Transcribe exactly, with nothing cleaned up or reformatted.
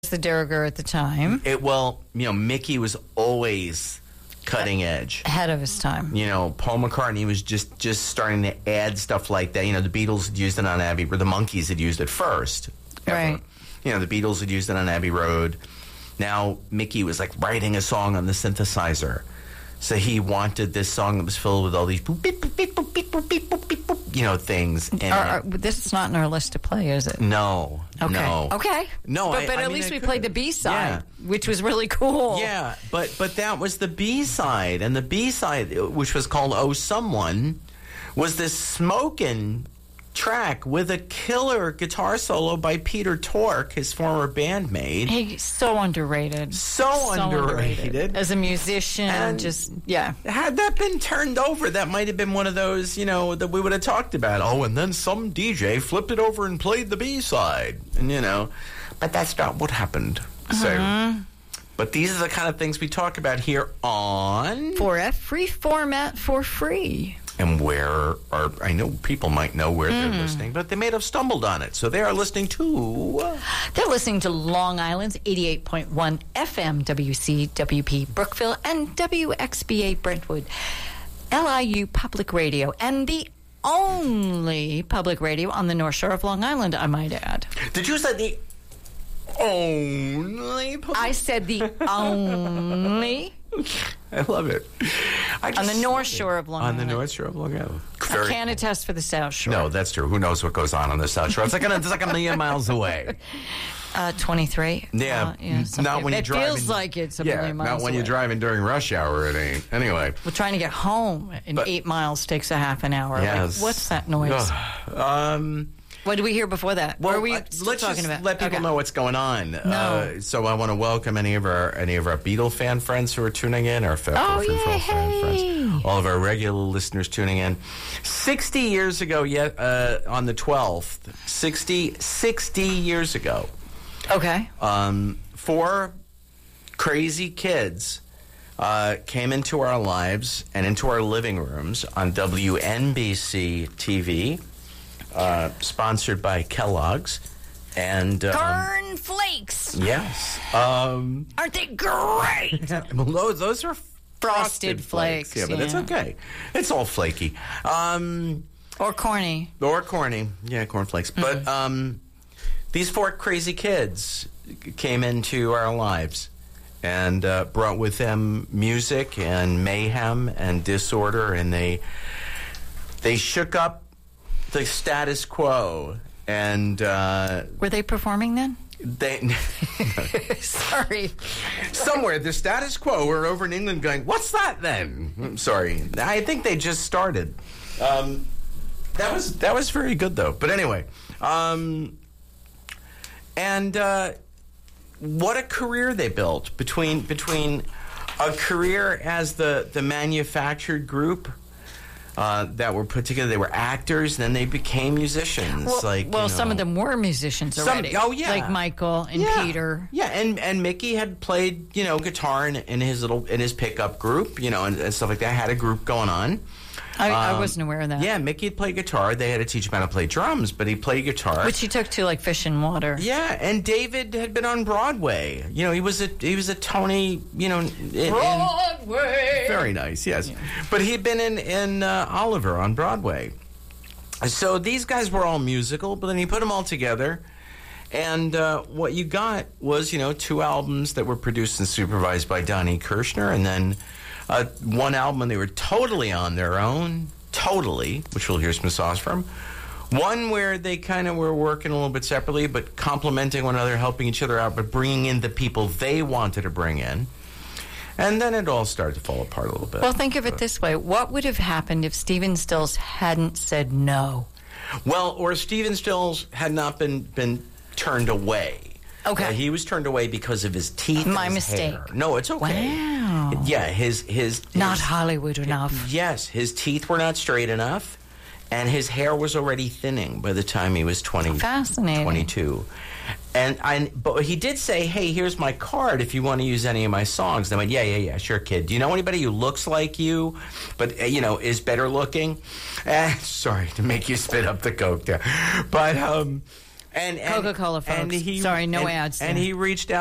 the diriger at the time. It well, you know, Mickey was always cutting edge, ahead of his time. You know, Paul McCartney was just just starting to add stuff like that. You know, the Beatles had used it on Abbey, or the Monkees had used it first. Ever. Right. You know, the Beatles had used it on Abbey Road. Now Mickey was like writing a song on the synthesizer. So he wanted this song that was filled with all these boop, beep, boop, beep, boop, beep, boop, beep, boop, beep, boop, you know, things. And are, are, this is not in our list to play, is it? No. Okay. No. Okay. No, But, I, but I at mean, least I we could. played the B-side, Yeah. which was really cool. Yeah, but but that was the B-side. And the B-side, which was called Oh Someone, was this smoking track with a killer guitar solo by Peter Tork, his former bandmate. He's so underrated. So, underrated. As a musician, And just, yeah. Had that been turned over, that might have been one of those, you know, that we would have talked about. Oh, and then some D J flipped it over and played the B-side. And, you know, but that's not what happened. Mm-hmm. So, but these are the kind of things we talk about here on four F, free format for free. And where are, I know people might know where mm. they're listening, but they may have stumbled on it. So they are listening to... They're listening to Long Island's eighty-eight point one F M, W C W P Brookville, and W X B A Brentwood, L I U Public Radio, and the only public radio on the North Shore of Long Island, I might add. Did you say the only public? I said the only... I love it. I on the North Shore of Long on Island. On the North Shore of Long Island. Very I can't cool. attest for the South Shore. No, that's true. Who knows what goes on on the South Shore? It's like, it's like a million miles away. Uh, twenty-three. Yeah. Uh, yeah not when it you're driving. It feels like it's a yeah, million miles not when away. you're driving during rush hour, it ain't. Anyway. We're trying to get home, and but, eight miles takes a half an hour. Yes. Like, what's that noise? um... What did we hear before that? Well, what are we uh, still let's talking just about? let people okay. know what's going on. No. Uh, so I want to welcome any of our any of our Beatle fan friends who are tuning in, our fa- oh, fan, fan friends, all of our regular listeners tuning in. Sixty years ago, yet uh, on the twelfth, sixty, sixty years ago. Okay. Um, four crazy kids uh, came into our lives and into our living rooms on W N B C T V. Uh, sponsored by Kellogg's and um, Corn Flakes. Yes, um, aren't they great? well, those, those are frosted, frosted flakes. flakes. Yeah, but yeah. it's okay. It's all flaky, um, or corny, or corny. Yeah, cornflakes. Mm-hmm. But um, these four crazy kids came into our lives and uh, brought with them music and mayhem and disorder, and they they shook up the status quo, and uh, were they performing then? They sorry, somewhere the status quo were over in England going, "What's that then?" I'm sorry, I think they just started. Um, that was that was very good though. But anyway, um, and uh, what a career they built between between a career as the the manufactured group. Uh, that were put together. They were actors, and then they became musicians. Well, like, well you know, some of them were musicians already. Some, oh yeah, like Michael and yeah. Peter. Yeah, and and Mickey had played, you know, guitar in, in his little in his pickup group, you know, and, and stuff like that. Had a group going on. I, um, I wasn't aware of that. Yeah, Mickey had played guitar. They had to teach him how to play drums, but he played guitar, which he took to like Fish and Water. Yeah, and David had been on Broadway. You know, he was a he was a Tony. You know, in, Broadway. In, very nice, yes. Yeah. But he'd been in in uh, Oliver on Broadway. So these guys were all musical, but then he put them all together. And uh, what you got was, you know, two albums that were produced and supervised by Donnie Kirshner, and then uh, one album when they were totally on their own, totally, which we'll hear some songs from. One where they kind of were working a little bit separately, but complementing one another, helping each other out, but bringing in the people they wanted to bring in. And then it all started to fall apart a little bit. Well, think of it this way. What would have happened if Stephen Stills hadn't said no? Well, or Stephen Stills had not been, been turned away. Okay. Uh, he was turned away because of his teeth My and his mistake. hair. No, it's okay. Wow. Yeah, his... his, his Not Hollywood enough. Yes, his teeth were not straight enough, and his hair was already thinning by the time he was twenty, Fascinating. twenty-two. And I, but he did say, "Hey, here's my card if you want to use any of my songs." And I went, "Yeah, yeah, yeah, sure, kid. Do you know anybody who looks like you, but uh, you know is better looking?" Uh, sorry to make you spit up the coke there, but um, And, and Coca-Cola, folks. and he, Sorry, no and, ads And there. he reached out